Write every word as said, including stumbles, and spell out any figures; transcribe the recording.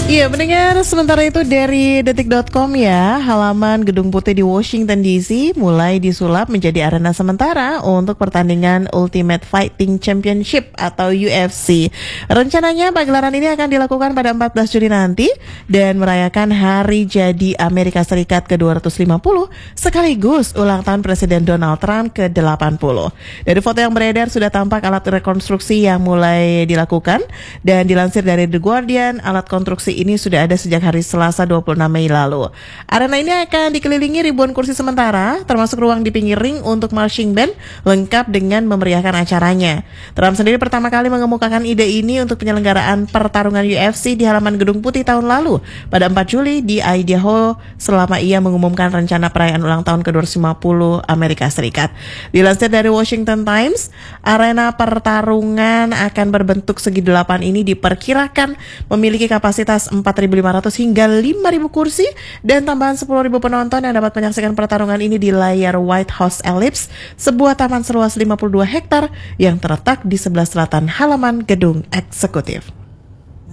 Iya, mendengar sementara itu dari detik dot com ya, halaman Gedung Putih di Washington D C mulai disulap menjadi arena sementara untuk pertandingan Ultimate Fighting Championship atau U F C. Rencananya pagelaran ini akan dilakukan pada empat belas Juli nanti dan merayakan hari jadi Amerika Serikat ke dua ratus lima puluh sekaligus ulang tahun Presiden Donald Trump ke delapan puluh. Dari foto yang beredar sudah tampak alat rekonstruksi yang mulai dilakukan dan dilansir dari The Guardian, alat konstruksi ini sudah ada sejak hari Selasa dua puluh enam Mei lalu. Arena ini akan dikelilingi ribuan kursi sementara, termasuk ruang di pinggir ring untuk marching band, lengkap dengan memeriahkan acaranya. Trump sendiri pertama kali mengemukakan ide ini untuk penyelenggaraan pertarungan U F C di halaman Gedung Putih tahun lalu, pada empat Juli di Idaho, selama ia mengumumkan rencana perayaan ulang tahun ke dua ratus lima puluh Amerika Serikat. Dilansir dari Washington Times, arena pertarungan akan berbentuk segi delapan ini diperkirakan memiliki kapasitas empat ribu lima ratus hingga lima ribu kursi dan tambahan sepuluh ribu penonton yang dapat menyaksikan pertarungan ini di layar White House Ellipse, sebuah taman seluas lima puluh dua hektar yang terletak di sebelah selatan halaman gedung eksekutif.